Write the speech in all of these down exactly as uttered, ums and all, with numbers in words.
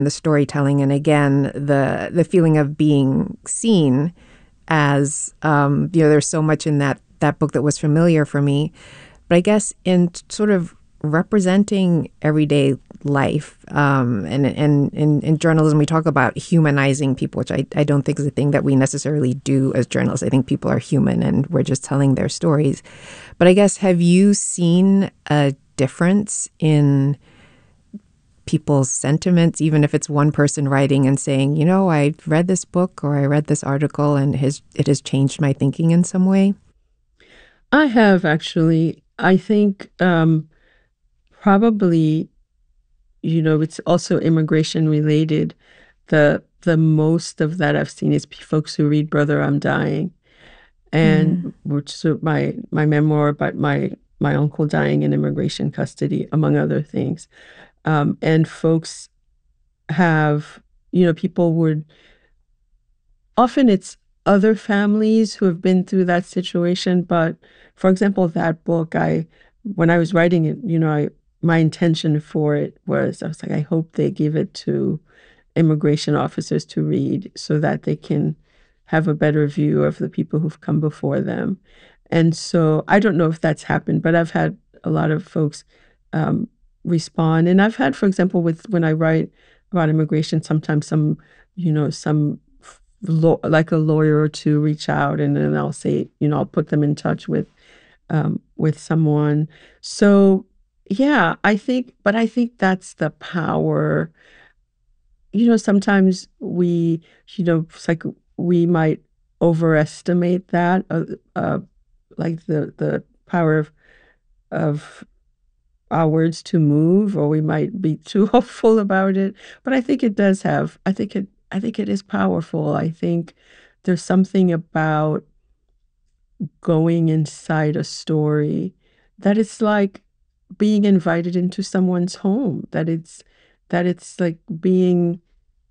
the storytelling, and again, the the feeling of being seen as, um, you know, there's so much in that that book that was familiar for me. But I guess in sort of representing everyday life, um, and, and, and in journalism, we talk about humanizing people, which I, I don't think is a thing that we necessarily do as journalists. I think people are human and we're just telling their stories. But I guess, have you seen a difference in people's sentiments, even if it's one person writing and saying, you know, I read this book or I read this article and has, it has changed my thinking in some way? I have actually. I think um, probably, you know, it's also immigration related. The the most of that I've seen is p- folks who read Brother, I'm Dying, Mm. and which is my my memoir about my my uncle dying in immigration custody, among other things. Um, and folks have, you know, people would often it's other families who have been through that situation. But for example, that book, I when I was writing it, you know, I my intention for it was I was like, I hope they give it to immigration officers to read so that they can have a better view of the people who've come before them. And so I don't know if that's happened, but I've had a lot of folks um, respond. And I've had, for example, with when I write about immigration, sometimes some, you know, some law, like a lawyer or two reach out, and then I'll say, you know, I'll put them in touch with um, with someone. So yeah, I think, but I think that's the power. You know, sometimes we, you know, it's like we might overestimate that, uh, uh, like the the power of of our words to move, or we might be too hopeful about it. But I think it does have. I think it. I think it is powerful. I think there's something about going inside a story that it's like being invited into someone's home. That it's that it's like being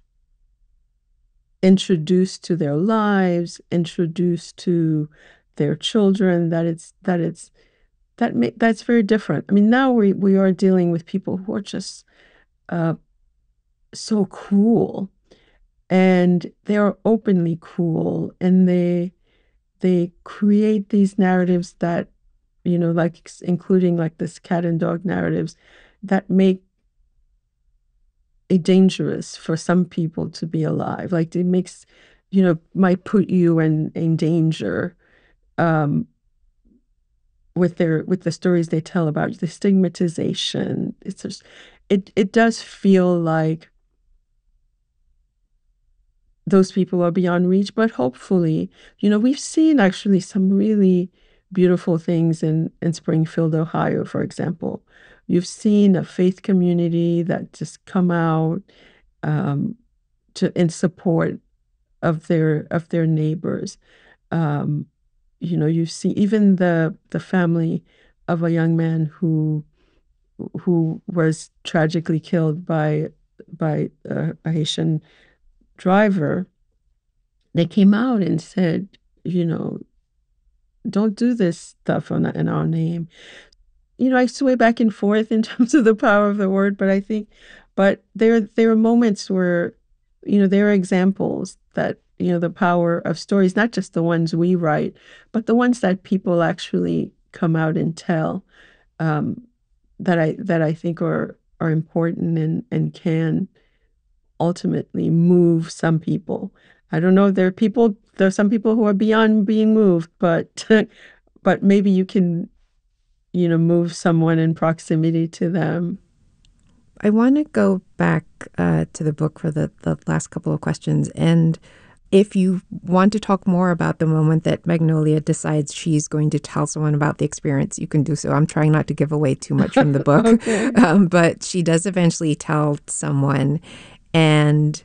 introduced to their lives, introduced to their children, that it's that it's that ma- that's very different. I mean, now we we are dealing with people who are just uh, so cruel, and they are openly cruel, and they they create these narratives that, you know, like s- including like this cat and dog narratives that make it dangerous for some people to be alive. Like it makes, you know, might put you in in danger um, with their with the stories they tell about the stigmatization. It's just it it does feel like those people are beyond reach, but hopefully, you know, we've seen actually some really beautiful things in in Springfield, Ohio, for example. You've seen a faith community that just come out um, to in support of their of their neighbors. Um, you know, you see even the the family of a young man who who was tragically killed by by a, a Haitian driver. They came out and said, you know, don't do this stuff on, in our name. You know, I sway back and forth in terms of the power of the word, but I think, but there there are moments where, you know, there are examples that, you know, the power of stories, not just the ones we write, but the ones that people actually come out and tell, um, that I that I think are are important and and can ultimately move some people. I don't know. There are people. There are some people who are beyond being moved, but but maybe you can, you know, move someone in proximity to them. I want to go back uh, to the book for the, the last couple of questions. And if you want to talk more about the moment that Magnolia decides she's going to tell someone about the experience, you can do so. I'm trying not to give away too much from the book, Okay. um, but she does eventually tell someone. And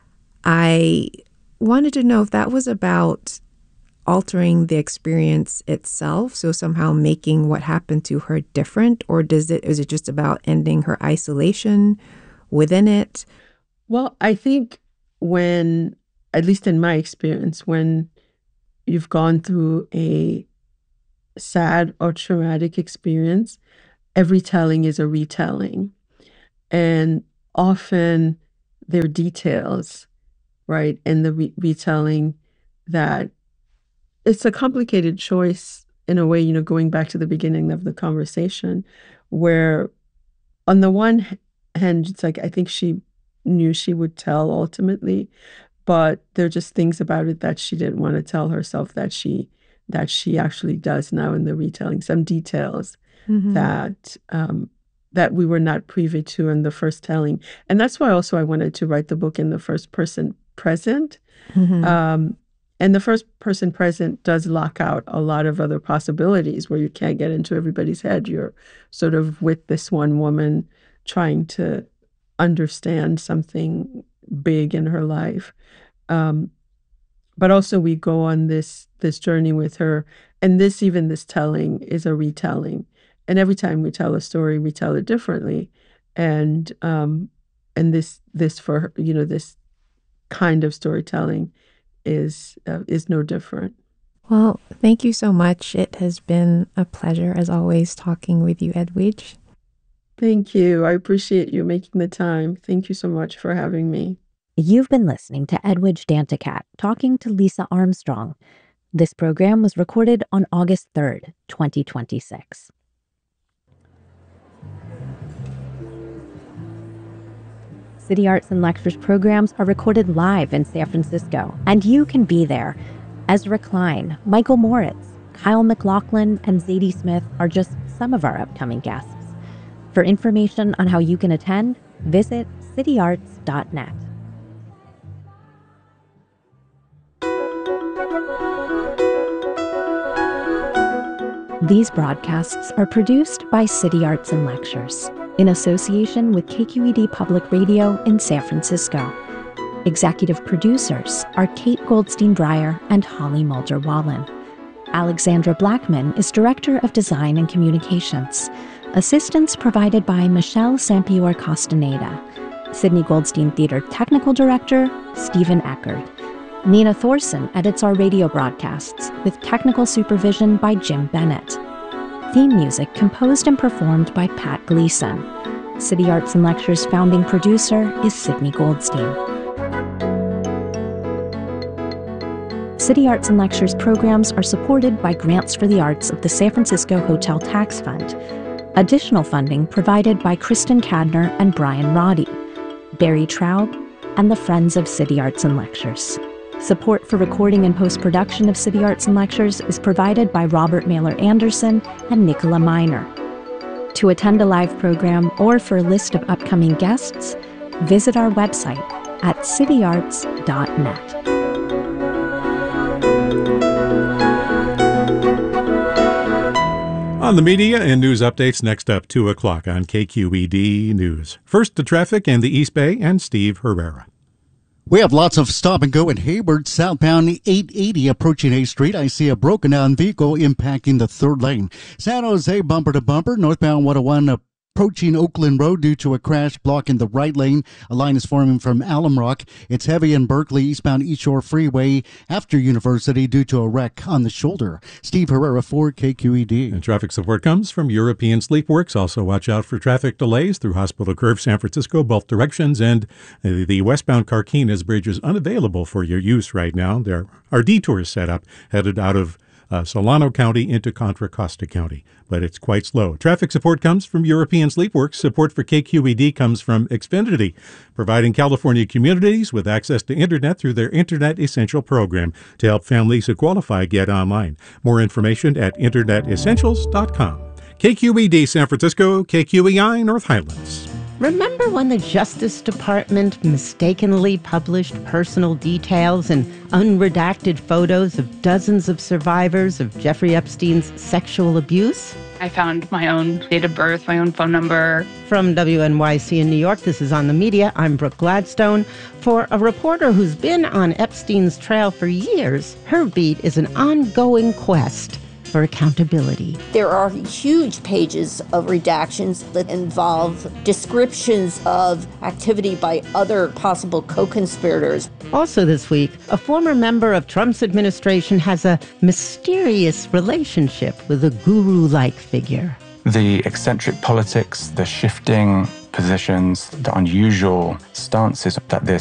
I wanted to know if that was about altering the experience itself, so somehow making what happened to her different, or does it is it just about ending her isolation within it? Well, I think when, at least in my experience, when you've gone through a sad or traumatic experience, every telling is a retelling. And often their details, right? And the re- retelling that it's a complicated choice in a way, you know, going back to the beginning of the conversation, where on the one hand, it's like, I think she knew she would tell ultimately, but there are just things about it that she didn't want to tell herself that she that she actually does now in the retelling, some details mm-hmm. that um, that we were not privy to in the first telling. And that's why also I wanted to write the book in the first person present. Mm-hmm. Um, and the first person present does lock out a lot of other possibilities where you can't get into everybody's head. You're sort of with this one woman trying to understand something big in her life. Um, but also we go on this this journey with her. And this, even this telling, is a retelling. And every time we tell a story, we tell it differently. And um, and this this for her, you know, this kind of storytelling is uh, is no different. Well, thank you so much. It has been a pleasure, as always, talking with you, Edwidge. Thank you. I appreciate you making the time. Thank you so much for having me. You've been listening to Edwidge Danticat talking to Lisa Armstrong. This program was recorded on August third, twenty twenty-six. City Arts and Lectures programs are recorded live in San Francisco, and you can be there. Ezra Klein, Michael Moritz, Kyle McLaughlin, and Zadie Smith are just some of our upcoming guests. For information on how you can attend, visit city arts dot net. These broadcasts are produced by City Arts and Lectures, in association with K Q E D Public Radio in San Francisco. Executive producers are Kate Goldstein-Breyer and Holly Mulder-Wallen. Alexandra Blackman is Director of Design and Communications. Assistance provided by Michelle Sampior-Castaneda. Sydney Goldstein Theater Technical Director, Stephen Eckert. Nina Thorson edits our radio broadcasts, with technical supervision by Jim Bennett. Theme music composed and performed by Pat Gleason. City Arts and Lectures founding producer is Sydney Goldstein. City Arts and Lectures programs are supported by grants for the arts of the San Francisco Hotel Tax Fund. Additional funding provided by Kristen Cadner and Brian Roddy, Barry Traub, and the Friends of City Arts and Lectures. Support for recording and post-production of City Arts and Lectures is provided by Robert Mailer Anderson and Nicola Miner. To attend a live program or for a list of upcoming guests, visit our website at city arts dot net. On the media and news updates next up, two o'clock on K Q E D News. First to traffic in the East Bay and Steve Herrera. We have lots of stop and go in Hayward, southbound eight eighty approaching A Street. I see a broken down vehicle impacting the third lane. San Jose bumper to bumper, northbound one oh one approaching Oakland Road due to a crash blocking the right lane. A line is forming from Alum Rock. It's heavy in Berkeley, eastbound East Shore Freeway after University due to a wreck on the shoulder. Steve Herrera for K Q E D. And traffic support comes from European Sleepworks. Also watch out for traffic delays through Hospital Curve, San Francisco, both directions. And the westbound Carquinez Bridge is unavailable for your use right now. There are detours set up headed out of Uh, Solano County into Contra Costa County, but it's quite slow. Traffic support comes from European Sleepworks. Support for K Q E D comes from Xfinity, providing California communities with access to Internet through their Internet Essential program to help families who qualify get online. More information at internet essentials dot com. K Q E D San Francisco, K Q E I North Highlands. Remember when the Justice Department mistakenly published personal details and unredacted photos of dozens of survivors of Jeffrey Epstein's sexual abuse? I found my own date of birth, my own phone number. From W N Y C in New York, this is On the Media. I'm Brooke Gladstone. For a reporter who's been on Epstein's trail for years, her beat is an ongoing quest for accountability. There are huge pages of redactions that involve descriptions of activity by other possible co-conspirators. Also this week, a former member of Trump's administration has a mysterious relationship with a guru-like figure. The eccentric politics, the shifting positions, the unusual stances that they're